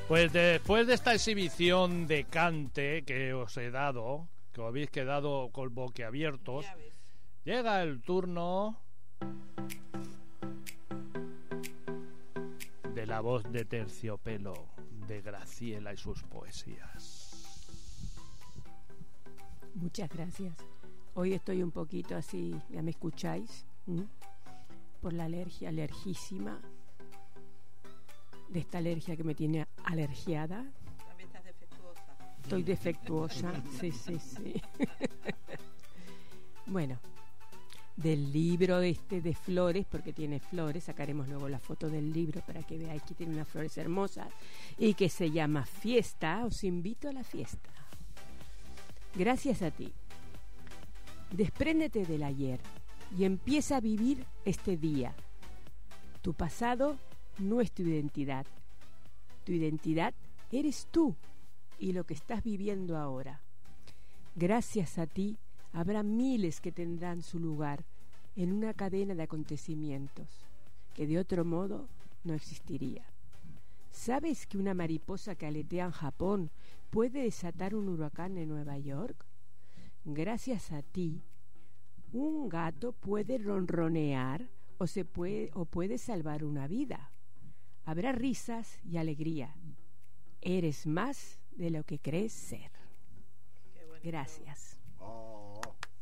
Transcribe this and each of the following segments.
Pues después de esta exhibición de cante que os he dado, que os habéis quedado con boquiabiertos, llega el turno de la voz de Terciopelo, de Graciela y sus poesías. Muchas gracias. Hoy estoy un poquito así, ya me escucháis, por la alergia, alergísima, de esta alergia que me tiene alergiada. También estás defectuosa. Estoy defectuosa, sí. Bueno, del libro de flores, porque tiene flores, sacaremos luego la foto del libro para que veáis que tiene unas flores hermosas, y que se llama Fiesta. Os invito a la fiesta. Gracias a ti. Despréndete del ayer y empieza a vivir este día. Tu pasado no es tu identidad. Tu identidad eres tú y lo que estás viviendo ahora. Gracias a ti habrá miles que tendrán su lugar en una cadena de acontecimientos que de otro modo no existiría. ¿Sabes que una mariposa que aletea en Japón puede desatar un huracán en Nueva York? Gracias a ti, un gato puede ronronear o puede salvar una vida. Habrá risas y alegría. Eres más de lo que crees ser. Gracias. Oh.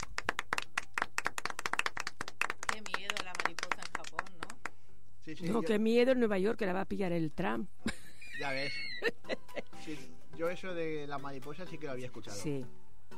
Qué miedo la mariposa en Japón, ¿no? Sí, No, qué miedo en Nueva York, que la va a pillar el tram. Ya ves. Sí, yo eso de la mariposa sí que lo había escuchado. Sí.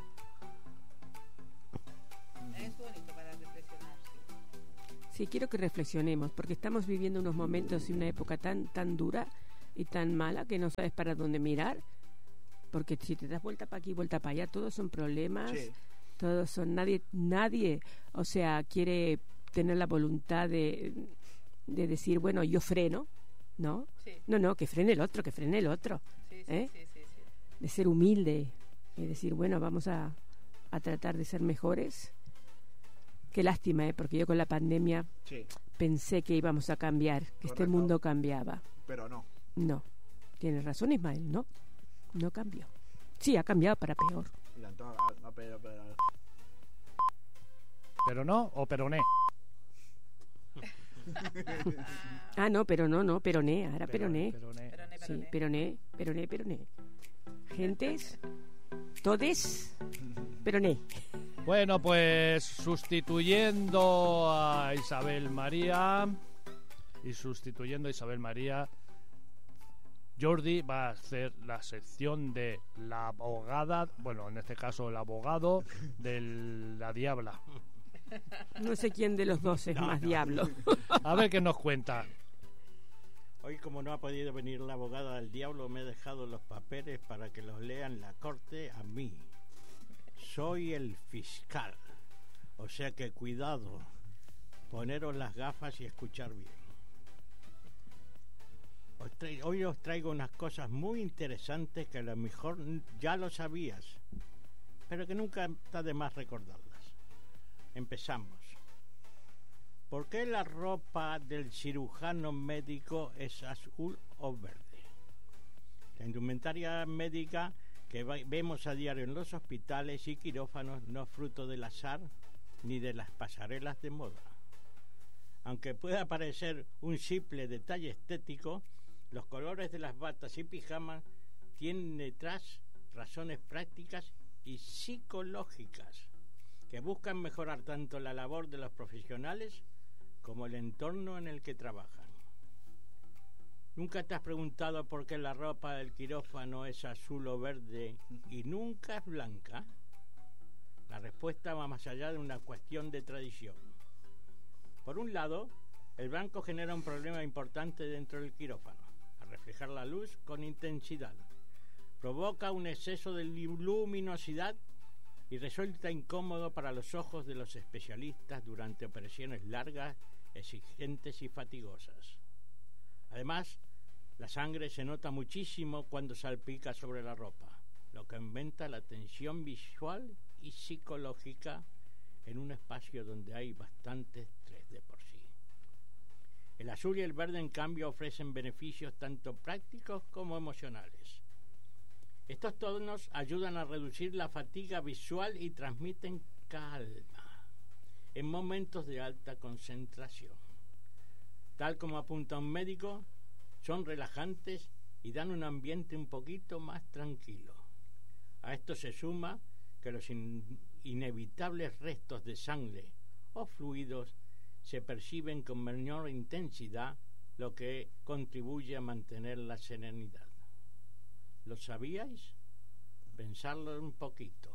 Es bonito para reflexionar, sí. Sí, quiero que reflexionemos, porque estamos viviendo unos momentos y una época tan dura y tan mala que no sabes para dónde mirar, porque si te das vuelta para aquí, vuelta para allá, todos son problemas, Sí. todos son nadie, o sea, quiere tener la voluntad de decir, bueno, yo freno, ¿no? Sí. No, que frene el otro, Sí. De ser humilde y decir, bueno, vamos a tratar de ser mejores. Qué lástima, porque yo con la pandemia Sí, pensé que íbamos a cambiar, que este Correcto. mundo cambiaba. pero no. No, tienes razón, Ismael, no cambió. Sí, ha cambiado para peor. Mira, entonces, pero. ¿Pero no o peroné? Ah, no, peroné, ahora peroné. Peroné. Sí, peroné. Gentes, todes, peroné. Bueno, pues sustituyendo a Isabel María, Jordi va a hacer la sección de la abogada, bueno, en este caso el abogado de la diabla. No sé quién de los dos es más diablo. A ver qué nos cuenta. Hoy, como no ha podido venir la abogada del diablo, me he dejado los papeles para que los lean la corte a mí. Soy el fiscal, o sea que cuidado, poneros las gafas y escuchar bien. Hoy os traigo unas cosas muy interesantes que a lo mejor ya lo sabías, pero que nunca está de más recordarlas. Empezamos. ¿Por qué la ropa del cirujano médico es azul o verde? La indumentaria médica que vemos a diario en los hospitales y quirófanos no es fruto del azar ni de las pasarelas de moda. Aunque pueda parecer un simple detalle estético, los colores de las batas y pijamas tienen detrás razones prácticas y psicológicas que buscan mejorar tanto la labor de los profesionales como el entorno en el que trabajan. ¿Nunca te has preguntado por qué la ropa del quirófano es azul o verde y nunca es blanca? La respuesta va más allá de una cuestión de tradición. Por un lado, el blanco genera un problema importante dentro del quirófano, al reflejar la luz con intensidad. Provoca un exceso de luminosidad y resulta incómodo para los ojos de los especialistas durante operaciones largas, exigentes y fatigosas. Además, la sangre se nota muchísimo cuando salpica sobre la ropa, lo que aumenta la tensión visual y psicológica en un espacio donde hay bastante estrés de por sí. El azul y el verde, en cambio, ofrecen beneficios tanto prácticos como emocionales. Estos tonos ayudan a reducir la fatiga visual y transmiten calma en momentos de alta concentración. Tal como apunta un médico, son relajantes y dan un ambiente un poquito más tranquilo. A esto se suma que los inevitables restos de sangre o fluidos se perciben con menor intensidad, lo que contribuye a mantener la serenidad. ¿Lo sabíais? Pensarlo un poquito.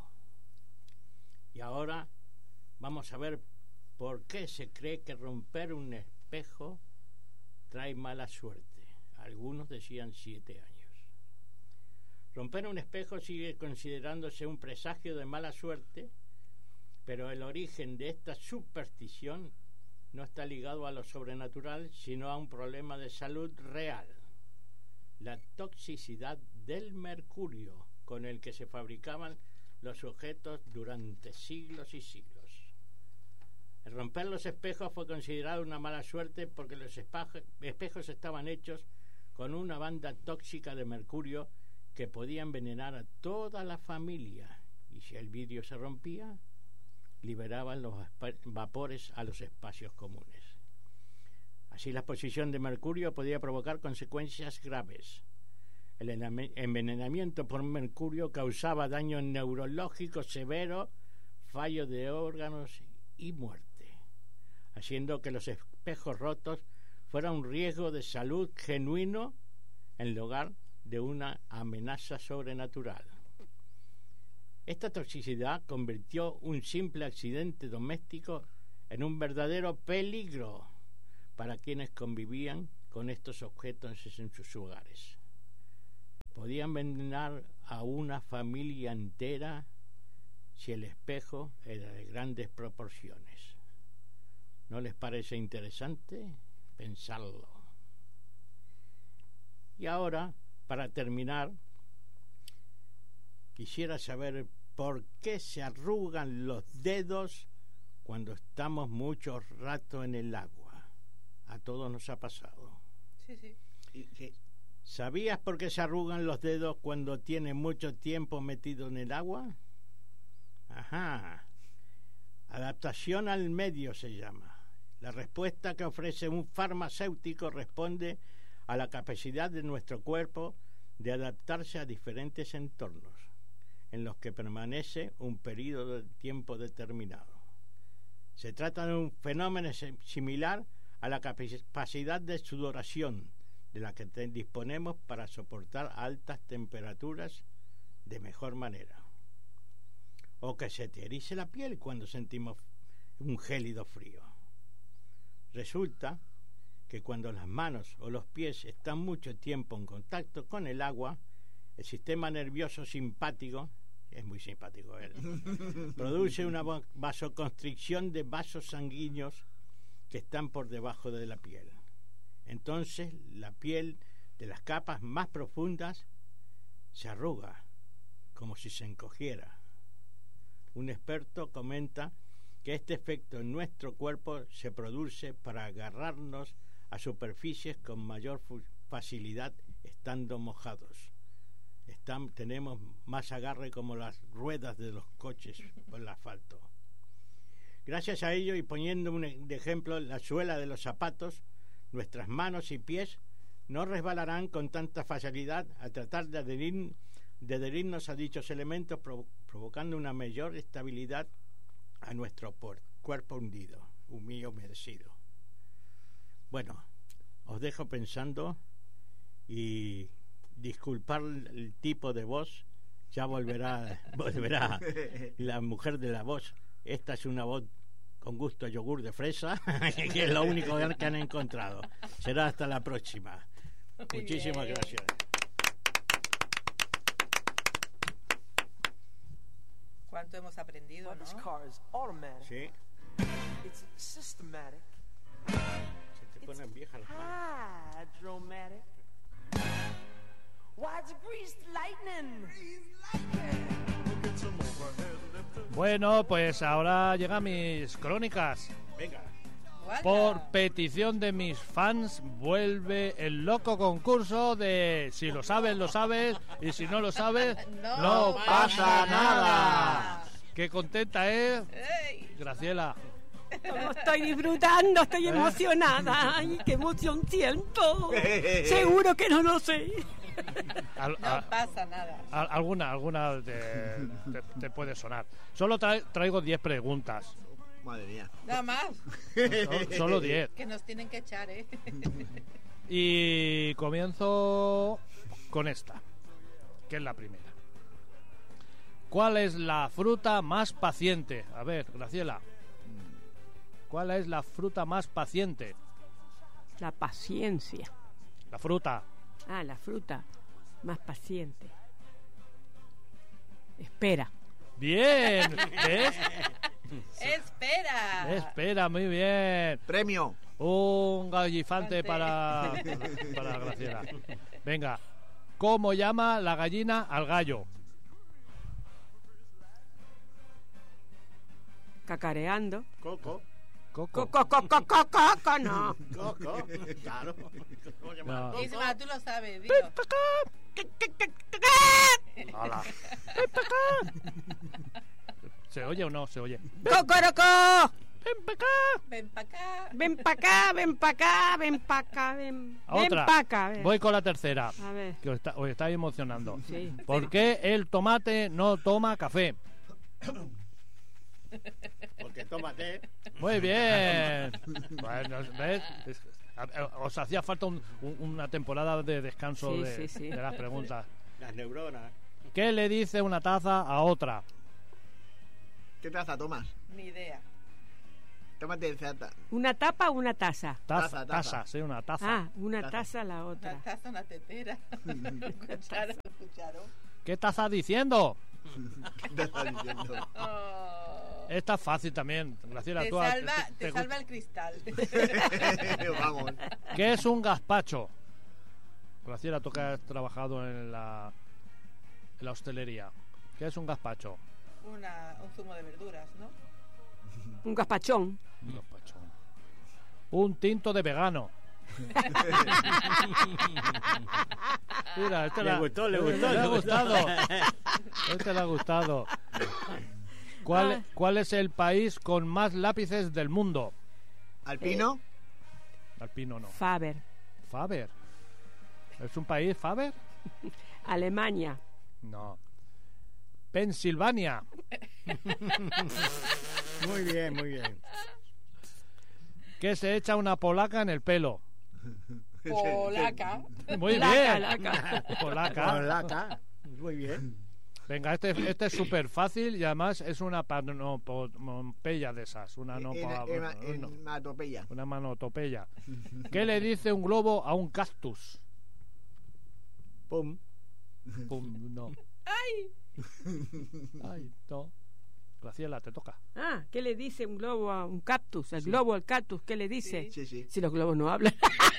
Y ahora vamos a ver por qué se cree que romper un espejo trae mala suerte. Algunos decían 7 años. Romper un espejo sigue considerándose un presagio de mala suerte, pero el origen de esta superstición no está ligado a lo sobrenatural, sino a un problema de salud real: la toxicidad del mercurio con el que se fabricaban los objetos durante siglos y siglos. El romper los espejos fue considerado una mala suerte porque los espejos estaban hechos con una banda tóxica de mercurio que podía envenenar a toda la familia, y si el vidrio se rompía, liberaban los vapores a los espacios comunes. Así, la exposición de mercurio podía provocar consecuencias graves. El envenenamiento por mercurio causaba daño neurológico severo, fallo de órganos y muerte, haciendo que los espejos rotos fueran un riesgo de salud genuino en lugar de una amenaza sobrenatural. Esta toxicidad convirtió un simple accidente doméstico en un verdadero peligro para quienes convivían con estos objetos en sus hogares. Podían envenenar a una familia entera si el espejo era de grandes proporciones. ¿No les parece interesante pensarlo? Y ahora, para terminar, quisiera saber por qué se arrugan los dedos cuando estamos mucho rato en el agua. A todos nos ha pasado. Sí. ¿Sabías por qué se arrugan los dedos cuando tienen mucho tiempo metido en el agua? Ajá. Adaptación al medio se llama. La respuesta que ofrece un farmacéutico responde a la capacidad de nuestro cuerpo de adaptarse a diferentes entornos en los que permanece un periodo de tiempo determinado. Se trata de un fenómeno similar a la capacidad de sudoración de la que disponemos para soportar altas temperaturas de mejor manera. O que se te erice la piel cuando sentimos un gélido frío. Resulta que cuando las manos o los pies están mucho tiempo en contacto con el agua, el sistema nervioso simpático, es muy simpático él, produce una vasoconstricción de vasos sanguíneos que están por debajo de la piel. Entonces la piel de las capas más profundas se arruga, como si se encogiera. Un experto comenta que este efecto en nuestro cuerpo se produce para agarrarnos a superficies con mayor facilidad estando mojados. Tenemos más agarre como las ruedas de los coches por el asfalto. Gracias a ello, y poniendo de ejemplo la suela de los zapatos, nuestras manos y pies no resbalarán con tanta facilidad al tratar de adherirnos a dichos elementos, provocando una mayor estabilidad a nuestro cuerpo humedecido. Bueno, os dejo pensando y disculpar el tipo de voz, ya volverá la mujer de la voz. Esta es una voz con gusto a yogur de fresa, que es lo único que han encontrado. Será hasta la próxima. Muchísimas gracias. ¿Cuánto hemos aprendido, no? Sí. Se te ponen viejas las manos. Bueno, pues ahora llegan mis crónicas. Venga. Vaya. Por petición de mis fans, vuelve el loco concurso de si lo sabes, lo sabes, y si no lo sabes, no pasa nada. Qué contenta es, ¡Ey! Graciela. Como estoy disfrutando, estoy emocionada. Ay, qué emoción siento. Seguro que no lo sé. No pasa nada. Alguna te puede sonar. Solo traigo 10 preguntas. Madre mía. Nada más. Solo 10. Que nos tienen que echar, ¿eh? Y comienzo con esta, que es la primera. ¿Cuál es la fruta más paciente? A ver, Graciela. ¿Cuál es la fruta más paciente? La paciencia. La fruta. Ah, la fruta más paciente. Espera. Bien. ¿Ves? ¡Espera! Espera, muy bien. Premio. Un gallifante para Graciela. Venga. ¿Cómo llama la gallina al gallo? Cacareando. Coco. Coco. Coco, no. Coco. Claro. ¿Cómo se llama? No. Coco. Isma, tú lo sabes, dilo. Hala. ¿Se oye o no se oye? ¡Cocoroco! ¡Ven pa' acá! Ven para acá. Ven pa' acá, ven pa' acá, ven pa' acá, ven Otra. pa' acá. ven. Voy con la tercera. A ver. Que os está emocionando. Sí. ¿Por qué el tomate no toma café? Porque tómate. Muy bien. Bueno, ¿ves? Os hacía falta una temporada de descanso Sí, sí. de las preguntas. Las neuronas. ¿Qué le dice una taza a otra? ¿Qué taza tomas? Ni idea. Tómate el zata. ¿Una tapa o una taza? Taza, sí, una taza. Ah, una taza a la Una otra. taza, una tetera. Cuchara, cucharón. ¿Qué estás diciendo? ¿Qué te estás diciendo? Oh. Esta es fácil también. Graciela, Te tú te salva el cristal. Vamos. ¿Qué es un gazpacho? Graciela, tú que has trabajado en la hostelería. ¿Qué es un gazpacho? Un zumo de verduras, ¿no? Un gazpachón. Un gazpacho. Un tinto de vegano. Mira, este Le la- gustó, le le gustó, ha le gustado. Este le ha gustado. ¿Cuál es el país con más lápices del mundo? ¿Alpino? Alpino no. Faber. Faber. ¿Es un país Faber? Alemania. No. Pensilvania. Muy bien, muy bien. ¿Qué se echa una polaca en el pelo? Polaca. Muy Laca, bien. laca. Polaca. Con lata. Muy bien. Venga, este es súper fácil y además es una panopopeya de esas. Una Matopeya. una manotopeya. ¿Qué le dice un globo a un cactus? Pum. Pum, no. ¡Ay! Ay, no. Graciela, te toca. Ah, ¿qué le dice un globo a un cactus? El globo al cactus, ¿qué le dice? Sí, sí. Si los globos no hablan.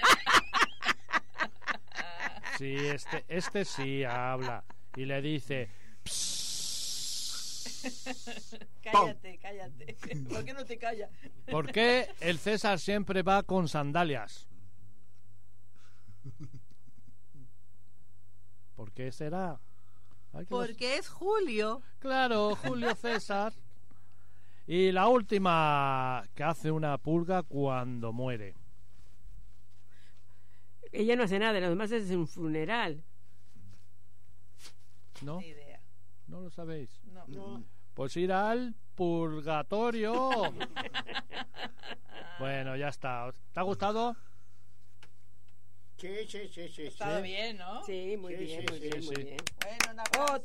Sí, este sí habla. Y le dice... Cállate, cállate. ¿Por qué no te callas? ¿Por qué el César siempre va con sandalias? ¿Por qué será? Ay, que Porque es Julio. Claro, Julio César. Y la última, que hace una pulga cuando muere. Ella no hace nada, lo demás es un funeral. ¿No? Ni idea. ¿No lo sabéis? No. Pues ir al purgatorio. Bueno, ya está. ¿Te ha gustado? Sí. Estaba bien, ¿no? Sí, muy Sí, bien, sí, muy sí, bien, sí. muy bien. Bueno, un abrazo.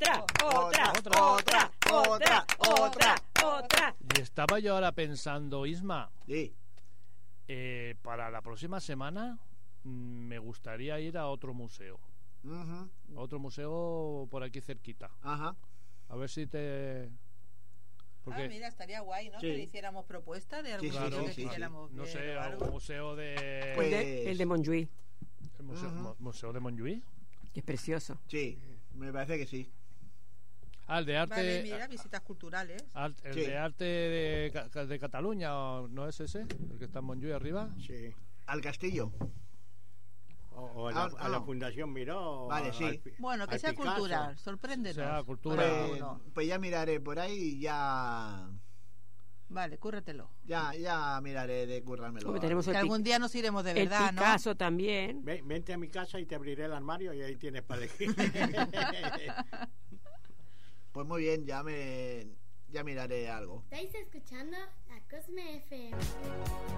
Otra. Y estaba yo ahora pensando, Isma, Sí. para la próxima semana me gustaría ir a otro museo. Ujú. A otro museo por aquí cerquita. Ajá. A ver si te... Porque, Mira, estaría guay, ¿no? Sí. Que le hiciéramos propuesta de algún Sí, sitio claro, que sí, quisiéramos no ver sé, o algo. algún museo de... Pues- El de Montjuïc, el museo, Ujú. museo de Montjuïc. que es precioso. Sí, me parece que sí. Ah, el de arte. Vale, mira, visitas culturales. El Sí. de arte de Cataluña, ¿o ¿no es ese? El que está en Montjuïc arriba. Sí. Al castillo. O a la Fundación Miró. Vale, sí. Bueno, que al sea Picasso. cultural, sorpréndenos. Sea cultura. Cada Pues, uno. pues ya miraré por ahí y ya Vale, ya miraré de currármelo. Porque tenemos Que algún día nos iremos de el verdad, ¿no? Picasso también. Vente a mi casa y te abriré el armario y ahí tienes para elegir. Pues muy bien, ya miraré algo. Estáis escuchando la Cosme FM.